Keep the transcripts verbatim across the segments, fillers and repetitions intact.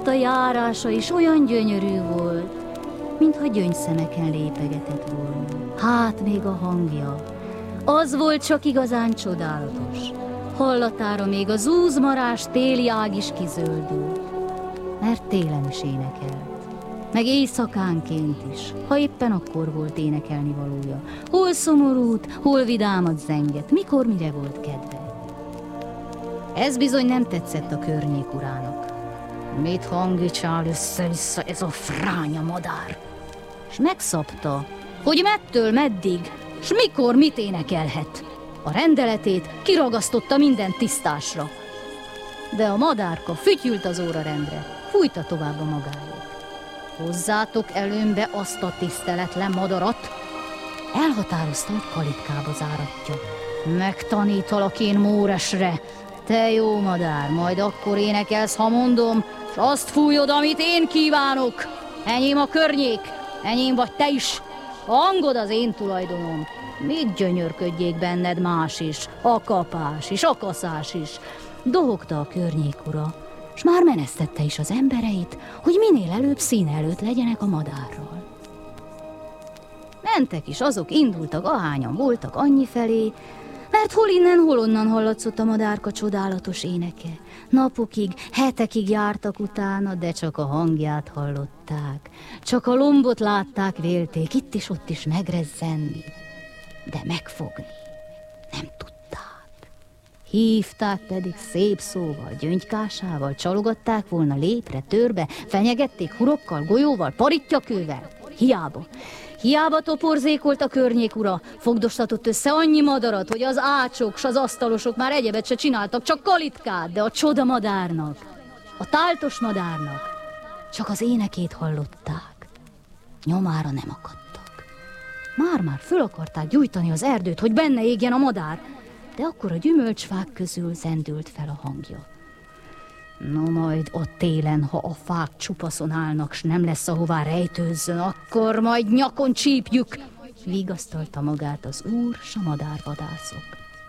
a járása is olyan gyönyörű volt, mintha gyöngyszemeken lépegetett volna. Hát még a hangja, az volt csak igazán csodálatos. Hallatára még a zúzmarás téli ág is kizöldült, mert télen is énekelt. Meg éjszakánként is, ha éppen akkor volt énekelni valója. Hol szomorút, hol vidámat zenget, mikor mire volt kedve. Ez bizony nem tetszett a környék urának. Mit hangicsál össze-vissza ez a fránya madár? S megszabta, hogy mettől meddig, s mikor mit énekelhet. A rendeletét kiragasztotta minden tisztásra. De a madárka fütyült az órarendre, fújta tovább a magáét. Hozzátok előmbe azt a tiszteletlen madarat, elhatározta, hogy kalitkába záratja. Megtanítalak én Móresre, te jó madár, majd akkor énekelsz, ha mondom, s azt fújod, amit én kívánok. Enyém a környék, enyém vagy te is, a hangod az én tulajdonom. Mit gyönyörködjék benned más is, a kapás is, a kaszás is. Dohogta a környék ura, s már menesztette is az embereit, hogy minél előbb szín előtt legyenek a madárral. Mentek is, azok indultak, ahányan voltak annyi felé, mert hol innen, hol onnan hallatszott a madárka csodálatos éneke. Napokig, hetekig jártak utána, de csak a hangját hallották. Csak a lombot látták, vélték, itt is, ott is megrezzenni, de megfogni nem tudták. Hívták pedig szép szóval, gyöngykásával, csalogatták volna lépre, törbe, fenyegették hurokkal, golyóval, parittyakővel. Hiába. Hiába toporzékolt a környék ura, fogdostatott össze annyi madarat, hogy az ácsok s az asztalosok már egyebet se csináltak, csak kalitkát, de a csoda madárnak, a táltos madárnak csak az énekét hallották. Nyomára nem akadtak. Már-már föl akarták gyújtani az erdőt, hogy benne égjen a madár, de akkor a gyümölcsfák közül zendült fel a hangja. No majd ott télen, ha a fák csupaszon állnak, s nem lesz ahová rejtőzzön, akkor majd nyakon csípjük, vigasztalta magát az úr s a madárvadászok.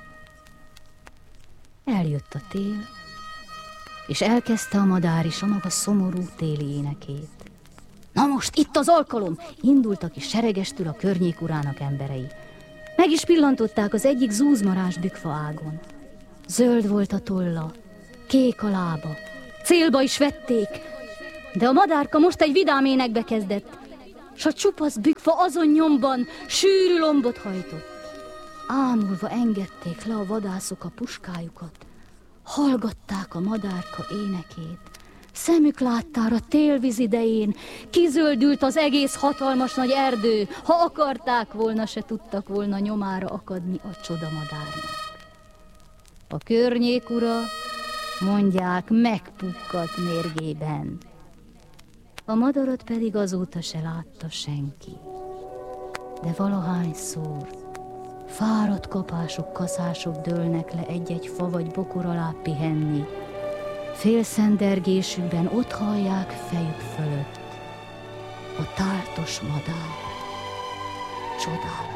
Eljött a tél, és elkezdte a madár is a maga szomorú téli énekét. Na most itt az alkalom! Indultak is seregestül a környék urának emberei. Meg is pillantották az egyik zúzmarás bükfa ágon. Zöld volt a tolla, kék a lába, célba is vették, de a madárka most egy vidám énekbe kezdett, s a csupasz bükfa azon nyomban sűrű lombot hajtott. Ámulva engedték le a vadászok a puskájukat, hallgatták a madárka énekét. Szemük láttára télvíz idején kizöldült az egész hatalmas nagy erdő, ha akarták volna, se tudtak volna nyomára akadni a csodamadárnak. A környék ura, mondják, megpukkadt mérgében. A madarat pedig azóta se látta senki. De valahányszor fáradt kapások, kaszások dőlnek le egy-egy fa vagy bokor alá pihenni, félszendergésükben ott hallják fejük fölött a táltos madár csodálatos